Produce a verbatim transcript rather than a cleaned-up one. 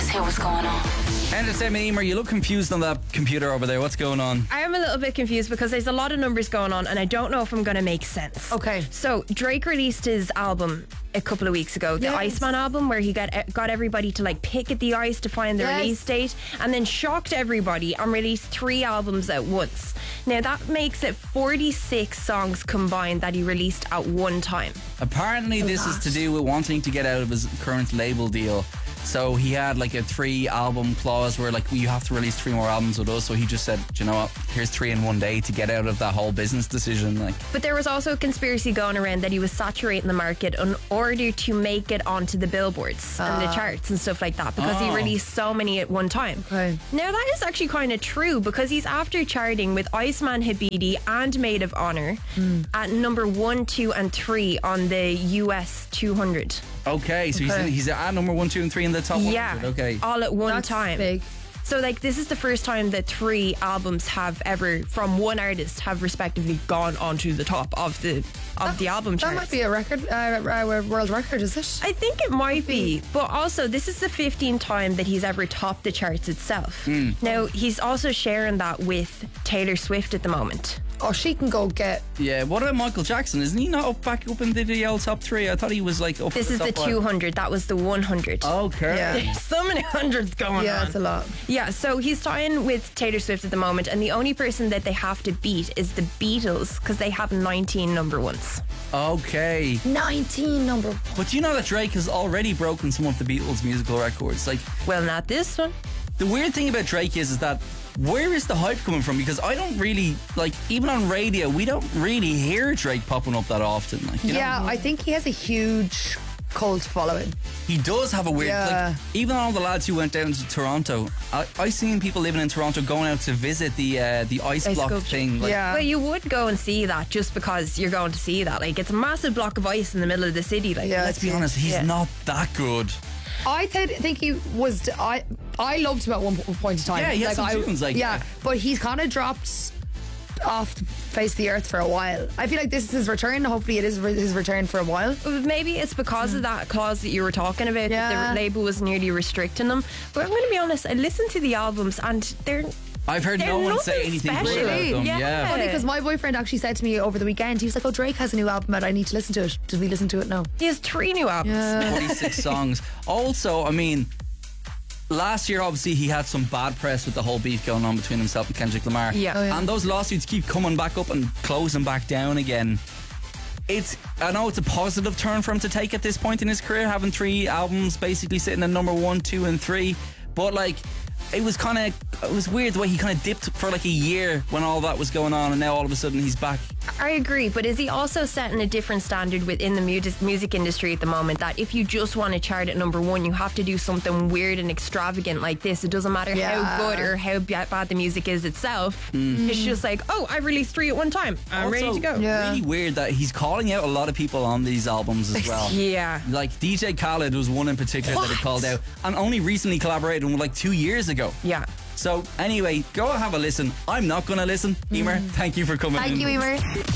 Let's hear what's going on. Entertainment Emer, you look confused on that computer over there. What's going on? I am a little bit confused because there's a lot of numbers going on and I don't know if I'm going to make sense. Okay. So Drake released his album a couple of weeks ago, the Yes. Iceman album, where he got got everybody to like pick at the ice to find the Yes. release date, and then shocked everybody and released three albums at once. Now that makes it forty-six songs combined that he released at one time. Apparently this is to do with wanting to get out of his current label deal. So he had like a three album clause where like you have to release three more albums with us. So he just said, do you know what, here's three in one day to get out of that whole business decision. Like, But there was also a conspiracy going around that he was saturating the market in order to make it onto the billboards and the charts and stuff like that, because Oh. he released so many at one time. Okay. Now that is actually kind of true, because he's after charting with Iceman Habidi and Maid of Honor at number one, two and three on the U S two hundred. okay, so Okay. he's, he's at number one, two and three in the top Yeah, one hundred. Okay. all at one That's time. big. So like this is the first time that three albums have ever, from one artist, have respectively gone onto the top of the of the album That charts. might be a record, uh, a world record, is it? I think it might be, but also this is the fifteenth time that he's ever topped the charts itself. Now he's also sharing that with Taylor Swift at the moment. Oh, she can go get. Yeah, what about Michael Jackson? Isn't he not up back up in the, the old top three? I thought he was like up This at is the top two five. hundred. That was the one hundred. Okay. Yeah. There's so many hundreds going Yeah, on. it's a lot. Yeah, so he's tying with Taylor Swift at the moment, and the only person that they have to beat is the Beatles, because they have nineteen number ones. Okay. nineteen number one. But do you know that Drake has already broken some of the Beatles' musical records? Like, Well, not this one. the weird thing about Drake is, is that where is the hype coming from? Because I don't really, like, even on radio, we don't really hear Drake popping up that often. Like, you Yeah, know? I think he has a huge cult following. He does have a weird, Yeah. like, even all the lads who went down to Toronto, I, I seen people living in Toronto going out to visit the uh, the ice Ice block sculpture. thing. Like, Yeah. Well, you would go and see that just because you're going to see that. Like, it's a massive block of ice in the middle of the city. Like, Yeah. let's be honest, he's Yeah. not that good. I th- think he was. I I loved him at one po- point in time. Yeah, he had some I, tunes, like, yeah, yeah. but he's kind of dropped off the face of the earth for a while. I feel like this is his return. Hopefully, it is re- his return for a while. maybe it's because of that clause that you were talking about. Yeah. That the label was nearly restricting them. But I'm going to be honest, I listened to the albums and they're. I've heard They're no one say nothing anything special. good about them. Yeah. Yeah. Funny because my boyfriend actually said to me over the weekend, he was like, "Oh, Drake has a new album out. I need to listen to it. Did we listen to it? No." He has three new albums. Yeah. forty-six songs. Also, I mean, last year obviously he had some bad press with the whole beef going on between himself and Kendrick Lamar. Yeah. Oh, yeah. And those lawsuits keep coming back up and closing back down again. It's, I know it's a positive turn for him to take at this point in his career, having three albums basically sitting at number one, two and three. But like, it was kind of, it was weird the way he kind of dipped for like a year when all that was going on, and now all of a sudden he's back. I agree, but is he also setting a different standard within the music music industry at the moment, that if you just want to chart at number one, you have to do something weird and extravagant like this? It doesn't matter Yeah. how good or how ba- bad the music is itself. It's just like, oh, I've released three at one time. I'm ready to go. Yeah. Really weird that he's calling out a lot of people on these albums as well. Yeah. Like D J Khaled was one in particular that he called out, and only recently collaborated with like two years ago. Yeah. So anyway, go have a listen. I'm not going to listen. Emer, thank you for coming Thank in. you, Emer.